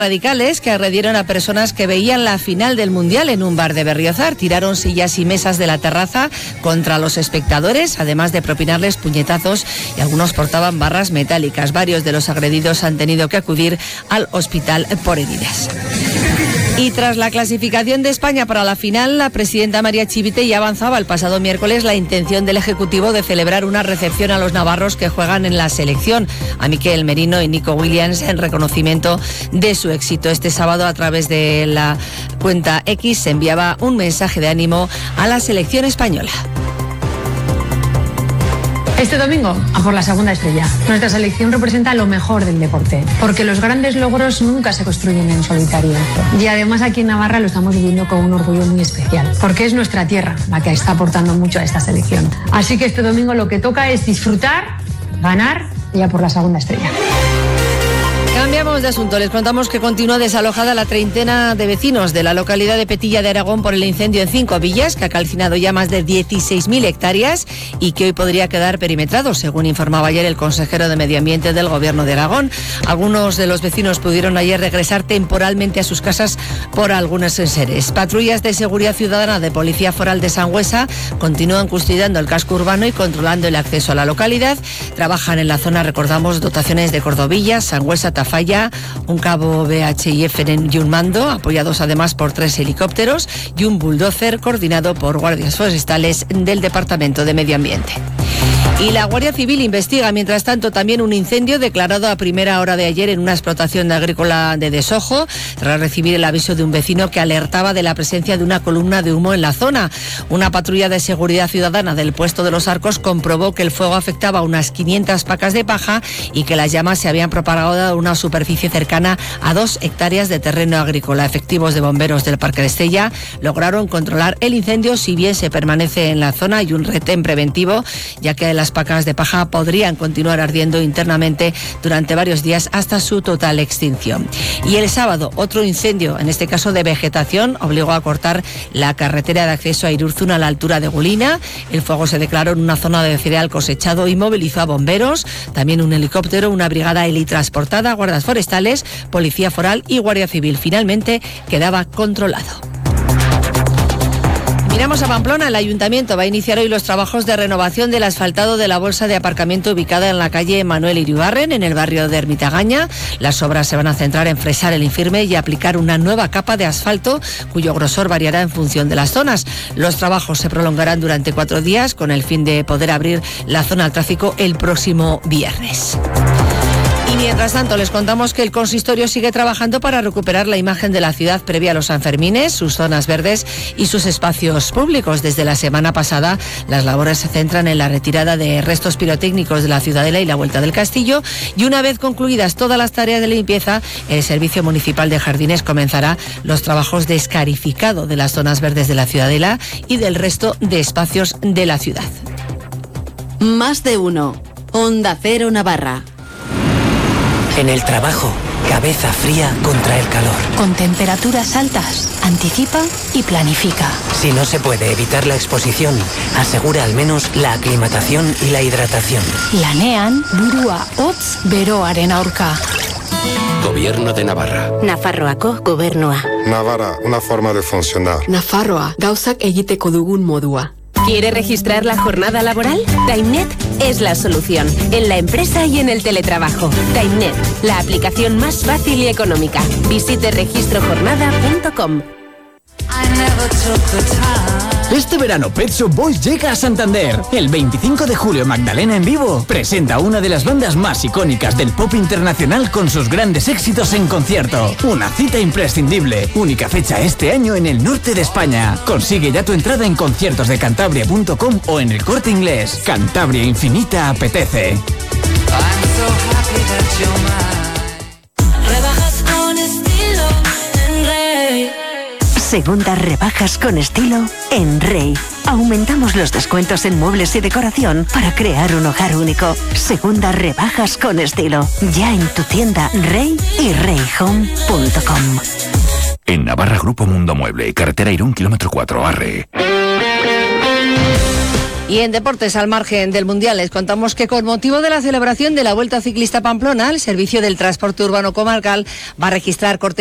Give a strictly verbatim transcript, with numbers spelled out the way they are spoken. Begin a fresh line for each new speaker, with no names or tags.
Radicales que agredieron a personas que veían la final del Mundial en un bar de Berriozar. Tiraron sillas y mesas de la terraza contra los espectadores, además de propinarles puñetazos, y algunos portaban barras metálicas. Varios de los agredidos han tenido que acudir al hospital por heridas. Y tras la clasificación de España para la final, la presidenta María Chivite ya avanzaba el pasado miércoles la intención del Ejecutivo de celebrar una recepción a los navarros que juegan en la selección, a Miquel Merino y Nico Williams, en reconocimiento de su éxito. Este sábado, a través de la cuenta X, se enviaba un mensaje de ánimo a la selección española.
Este domingo, a por la segunda estrella. Nuestra selección representa lo mejor del deporte, porque los grandes logros nunca se construyen en solitario. Y además aquí en Navarra lo estamos viviendo con un orgullo muy especial, porque es nuestra tierra la que está aportando mucho a esta selección. Así que este domingo lo que toca es disfrutar, ganar y a por la segunda estrella.
Cambiamos de asunto. Les contamos que continúa desalojada la treintena de vecinos de la localidad de Petilla de Aragón por el incendio en cinco villas, que ha calcinado ya más de dieciséis mil hectáreas y que hoy podría quedar perimetrado, según informaba ayer el consejero de Medio Ambiente del Gobierno de Aragón. Algunos de los vecinos pudieron ayer regresar temporalmente a sus casas por algunos enseres. Patrullas de seguridad ciudadana de Policía Foral de Sangüesa continúan custodiando el casco urbano y controlando el acceso a la localidad. Trabajan en la zona, recordamos, dotaciones de cordobillas, Sangüesa, Tafalla, un cabo V H I F y un mando, apoyados además por tres helicópteros y un bulldozer coordinado por guardias forestales del Departamento de Medio Ambiente. Y la Guardia Civil investiga, mientras tanto, también un incendio declarado a primera hora de ayer en una explotación agrícola de Desojo, tras recibir el aviso de un vecino que alertaba de la presencia de una columna de humo en la zona. Una patrulla de seguridad ciudadana del puesto de Los Arcos comprobó que el fuego afectaba a unas quinientas pacas de paja y que las llamas se habían propagado a una superficie cercana a dos hectáreas de terreno agrícola. Efectivos de bomberos del Parque de Estella lograron controlar el incendio, si bien se permanece en la zona y un retén preventivo, ya que las pacas de paja podrían continuar ardiendo internamente durante varios días hasta su total extinción. Y el sábado, otro incendio, en este caso de vegetación, obligó a cortar la carretera de acceso a Irurzun a la altura de Gulina. El fuego se declaró en una zona de cereal cosechado y movilizó a bomberos, también un helicóptero, una brigada helitransportada, guardas forestales, Policía Foral y Guardia Civil. Finalmente quedaba controlado. Miramos a Pamplona. El Ayuntamiento va a iniciar hoy los trabajos de renovación del asfaltado de la bolsa de aparcamiento ubicada en la calle Manuel Iribarren, en el barrio de Ermitagaña. Las obras se van a centrar en fresar el infirme y aplicar una nueva capa de asfalto, cuyo grosor variará en función de las zonas. Los trabajos se prolongarán durante cuatro días con el fin de poder abrir la zona al tráfico el próximo viernes. Y mientras tanto, les contamos que el consistorio sigue trabajando para recuperar la imagen de la ciudad previa a los Sanfermines, sus zonas verdes y sus espacios públicos. Desde la semana pasada, las labores se centran en la retirada de restos pirotécnicos de la Ciudadela y la Vuelta del Castillo, y una vez concluidas todas las tareas de limpieza, el Servicio Municipal de Jardines comenzará los trabajos de escarificado de las zonas verdes de la Ciudadela y del resto de espacios de la ciudad.
Más de uno. Onda Cero Navarra.
En el trabajo, cabeza fría contra el calor.
Con temperaturas altas, anticipa y planifica.
Si no se puede evitar la exposición, asegura al menos la aclimatación y la hidratación.
Lanean, burua, hotz, beroaren aurka.
Gobierno de Navarra.
Nafarroako gobernua.
Navarra, una forma de funcionar.
Nafarroa, gauzak egiteko dugun modua.
¿Quiere registrar la jornada laboral? TimeNet es la solución, en la empresa y en el teletrabajo. TimeNet, la aplicación más fácil y económica. Visite registro jornada punto com.
Este verano Pet Shop Boys llega a Santander. El veinticinco de julio Magdalena en vivo presenta una de las bandas más icónicas del pop internacional con sus grandes éxitos en concierto. Una cita imprescindible. Única fecha este año en el norte de España. Consigue ya tu entrada en conciertos de cantabria punto com o en el Corte Inglés. Cantabria Infinita apetece.
Segundas rebajas con estilo en Rey. Aumentamos los descuentos en muebles y decoración para crear un hogar único. Segundas rebajas con estilo. Ya en tu tienda Rey y rey home punto com.
En Navarra, Grupo Mundo Mueble, carretera Irún, kilómetro cuatro, Arre.
Y en deportes, al margen del Mundial, les contamos que con motivo de la celebración de la Vuelta Ciclista Pamplona, el Servicio del Transporte Urbano Comarcal va a registrar cortes